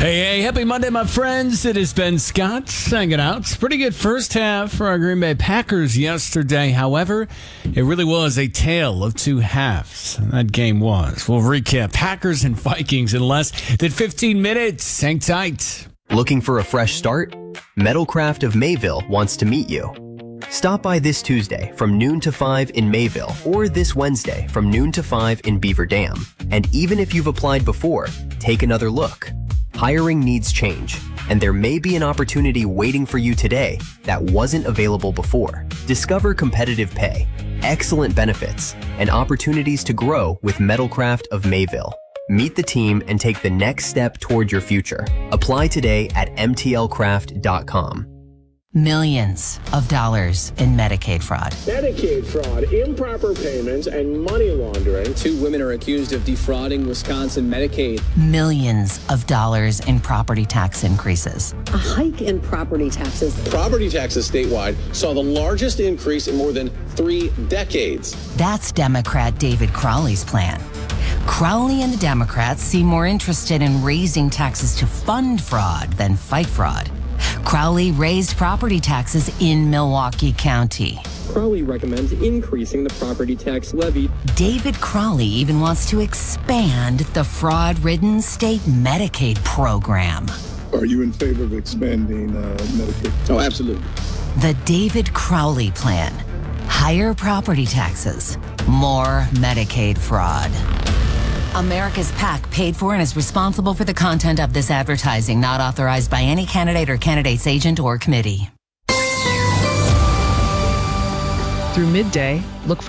Hey, happy Monday, my friends. It has been Scott hanging out. Pretty good first half for our Green Bay Packers yesterday. However, it really was a tale of two halves. That game was. We'll recap Packers and Vikings in less than 15 minutes. Hang tight. Looking for a fresh start? Metalcraft of Mayville wants to meet you. Stop by this Tuesday from noon to 5 in Mayville or this Wednesday from noon to 5 in Beaver Dam. And even if you've applied before, take another look. Hiring needs change, and there may be an opportunity waiting for you today that wasn't available before. Discover competitive pay, excellent benefits, and opportunities to grow with Metalcraft of Mayville. Meet the team and take the next step toward your future. Apply today at mtlcraft.com. Millions of dollars in Medicaid fraud. Medicaid fraud, improper payments, and money laundering. 2 women are accused of defrauding Wisconsin Medicaid. Millions of dollars in property tax increases. A hike in property taxes. Property taxes statewide saw the largest increase in more than 3 decades. That's Democrat David Crowley's plan. Crowley and the Democrats seem more interested in raising taxes to fund fraud than fight fraud. Crowley raised property taxes in Milwaukee County. Crowley recommends increasing the property tax levy. David Crowley even wants to expand the fraud-ridden state Medicaid program. Are you in favor of expanding Medicaid? Oh, absolutely. The David Crowley plan. Higher property taxes, more Medicaid fraud. America's PAC paid for and is responsible for the content of this advertising, not authorized by any candidate or candidate's agent or committee. Through midday, look for